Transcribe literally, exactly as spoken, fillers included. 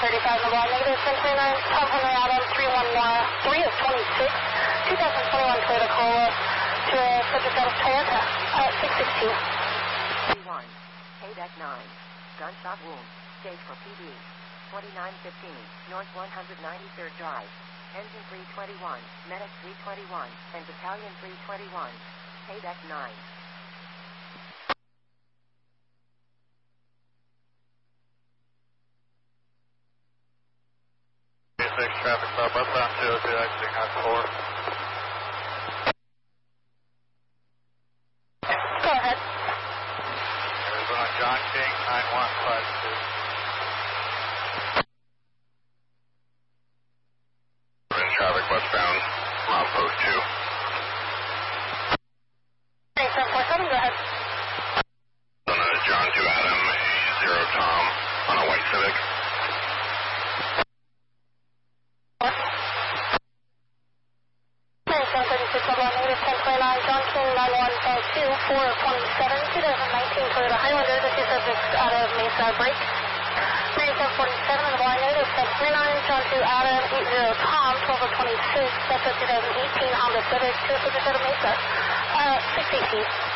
thirty-five in the line, negative ten twenty-nine, Tom Henry Adam, three one one, three of twenty-six, two thousand twenty-one Toyota Corolla to a subject out of Toyota, uh, six six two. one, Payback nine, gunshot wound, stage for P D, twenty-nine fifteen, North one hundred ninety-third Drive, Engine three twenty-one, Medic three twenty-one, and Battalion three twenty-one, Payback nine. six traffic stop westbound two oh two exiting on four. Go ahead. Arizona John King nine one five two. In traffic westbound, mile post two. Thanks, seven four seven, go ahead. Arizona John two Adam, A zero Tom on a white Civic. John King nine one five two, four of twenty-seven, twenty nineteen Toyota Highlander, the two subjects out of Mesa Break. ninety-seven forty-seven in the line, negative ten twenty-nine, John two Adam, eight zero Tom, twelve of twenty-six, that's a twenty eighteen Honda Civic, two subjects out of Mesa, uh, six eighteen.